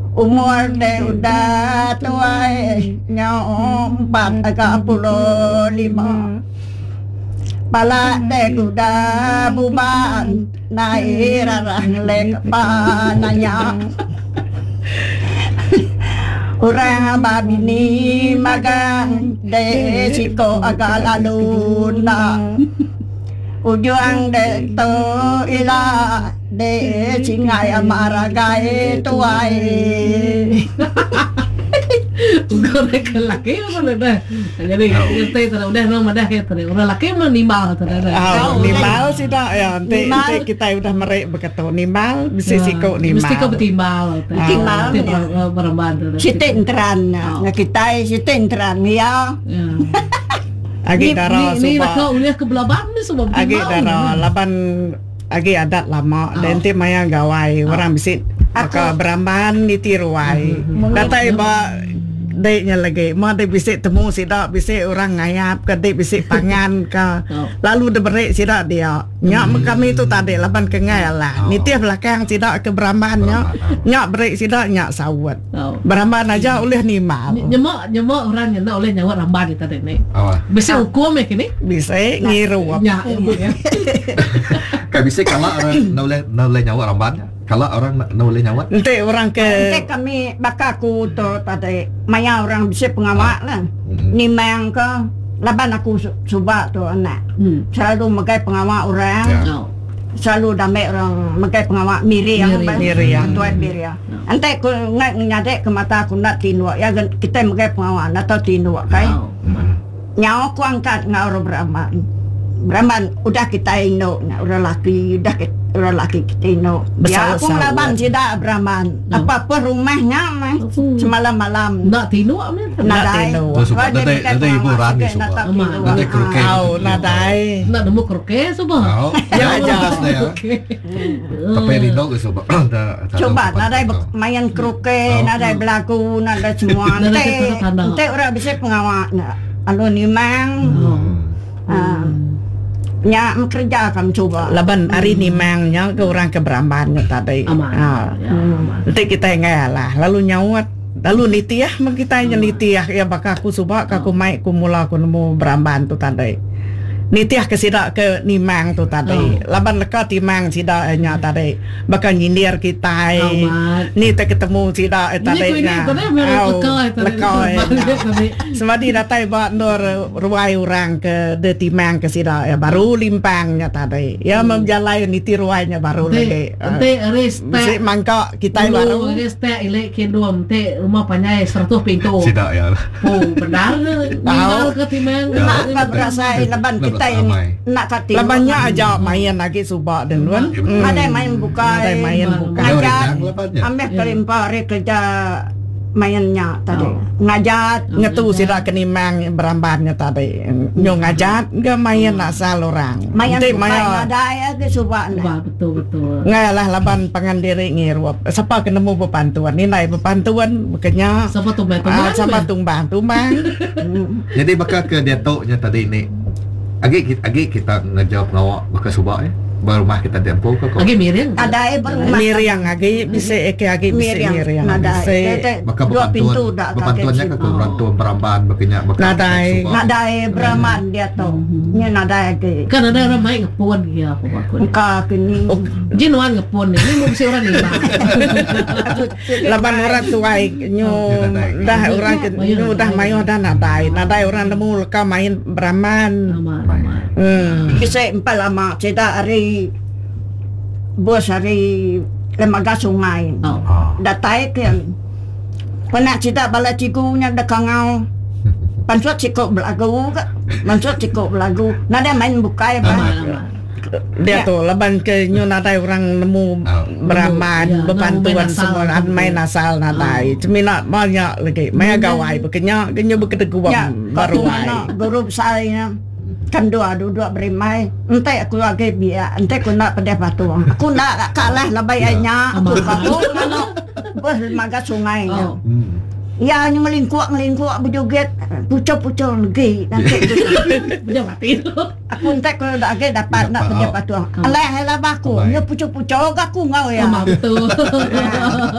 umur de udah tua nyompat agak 45 pala de udah buban naik rarang lek pananya orang babini magang de siko agak lalu na ujung de to ila de singai amaragai tuai Udah laki apa dah? Jadi kita udah nama dah kita. Orang laki mana nimbal terada. Nimbal sih dah ya. Nanti kita udah merek begitu. Nimbal bisa siko nimbal. Mesti kau betimbal. Betimbal. Beremban. Sitentran. Nak kita sitentran ya. Agi darah sebab. Ni nak kau uliah ke belabang ni sebab. Agi darah laban. Agi adat lama. Dan nanti maya gawai orang bisa. Maka beramban ditiruai. Kata iba deknya lagi, mau dia bisa temu sidak bisa orang ngayap ke dia bisa pangan ke, lalu dia berik sidak dia. Nyak kami itu tadi laban kengai lah. Nitiah belakang sidak ke beramban nyak berik sidak nyak sawat. Beramban aja oleh nimal. Nyemak orang yang oleh nyawat ramban kita tadi ni. Bisa hukum ya kini? Bisa ngiru. Kan bisa kalau orang oleh nyawat ramban. Kalau orang nak boleh nyawat? Nanti orang ke... Nanti kami bakaku tu tadi maya orang bisa pengawak lah. Ni mayang ke laban aku subak tu anak. Selalu magai pengawak orang. Selalu damai orang magai pengawak miri yang tuan miri. Nanti aku nyadek ke mata aku nak tinuak. Ya kita magai pengawak nak tahu tinuak kai. Nyawa aku angkat dengan orang beramal. Beramal udah kita ino, orang laki udah orang laki kita ino. Ya aku laban tidak beramal. Apa-apa rumahnya semalam-malam. Nak tinuak ni? Nak tinuak. Sebab nanti ibu rani sebab. Nanti kroke. Nadai. Nak nemu kroke sebab. Ya jelas ya. Tapi rindu ke sebab. Coba nadai main kroke, nadai belagu, nadai semua. Nanti orang bisa pengawaknya. Alu ni mang. Nya kerja akan coba. Laban hari ni mangnya ke orang ke berambannya tadi. Nanti kita ngalah. Lalu nyawat. Lalu nitiah kita yang nitiah ya bakal aku subak aku mai aku mula aku nemu beramban tu tadi. Nitiah ke sidak ke nimang tu tadi. Laban lekat timang sidaknya tadi. Bakal nyindir kita. Ni tak ketemu sidak tadi. Lekai. Semadi datai buat nur ruai orang ke de timang ke sidak ya baru limpangnya tadi. Ya menjalai niti ruainya baru lagi. Ente respect mangkok kita baru. Respect ilek kedua ente rumah panjai 100 pintu. Sidak ya. Oh benar tinggal ke timang. Nak berasa laban kita nak kati. Labannya aja main lagi subak dan luan. Ada main buka. Ada main buka. Ngajat. Ambil kelimpah kerja mainnya tadi. Ngajat. Ngetu sidak kenimang berambannya tadi. Nyong ngajat enggak main asal orang. Main buka ada ya ke subak. Betul. Ngalah laban pangan diri ngiruap. Siapa kenemu pepantuan? Ni naik pepantuan bukannya. Siapa tumbang? Siapa tumbang. Jadi bakal ke datuknya tadi ni. Agi kita ngejawab ngawak bakal subak berumah kita tempoh ke kau. Agi Miriam. Ada berumah. Miriam agi bisa bisa Miriam. Bisa. Maka bantuannya ke bantuan peramban bakanya bakal. Nadai beraman dia tu. Nya nadai agi. Kan ada orang main ngepon dia apa bakun. Ka kini. Jinuan ngepon ni mesti orang ni. Laban orang tuai nyu dah orang nyu dah mayu dah nadai orang nemu leka main beraman. Bisa empat lama cerita hari bos hari lembaga sungai. Datai kan. Pernah cerita bala cikunya dekangau. Pansut cikuk belagu ke. Pansut cikuk belagu. Nada main bukai apa. Dia tu laban ke nyu nadai orang nemu beraman bebantuan semua main asal nadai. Cemina banyak lagi. Maya gawai bekenya kenyu bekedeguam baru ai. Grup saya kan dua berimai. Entai aku lagi biar entai aku nak pada batu. Aku nak kalah lebihnya. Aku batu kalau bos maga sungai. Ya ni ngelingkuak berjoget pucuk lagi nanti dia mati tu. Aku entek kalau dah dapat nak pada batu. Alah baku. Ni pucuk aku ngau ya. Betul.